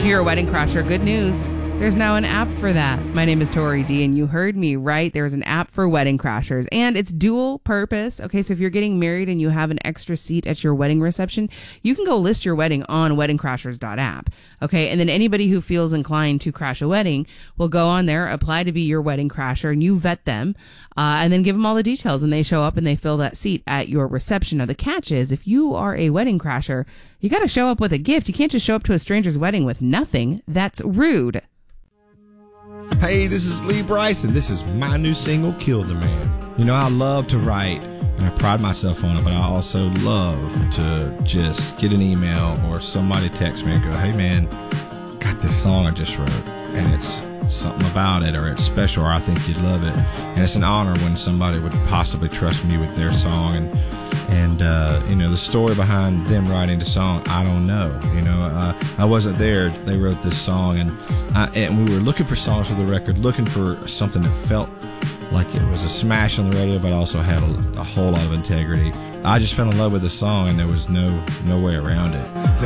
you're a wedding crasher, good news. There's now an app for that. My name is Tori D, and you heard me right. There's an app for wedding crashers, and it's dual purpose. Okay, so if you're getting married and you have an extra seat at your wedding reception, you can go list your wedding on weddingcrashers.app. Okay, and then anybody who feels inclined to crash a wedding will go on there, apply to be your wedding crasher, and you vet them, and then give them all the details, and they show up and they fill that seat at your reception. Now, the catch is, if you are a wedding crasher, you got to show up with a gift. You can't just show up to a stranger's wedding with nothing. That's rude. Hey, this is Lee Bryson. This is my new single, Killed a Man. You know, I love to write, and I pride myself on it, but I also love to just get an email or somebody text me and go, hey, man, got this song I just wrote, and it's something about it, or it's special, or I think you'd love it. And it's an honor when somebody would possibly trust me with their song. And you know, the story behind them writing the song, I don't know. You know, I wasn't there. They wrote this song, and we were looking for songs for the record, looking for something that felt like it was a smash on the radio, but also had a whole lot of integrity. I just fell in love with the song, and there was no way around it.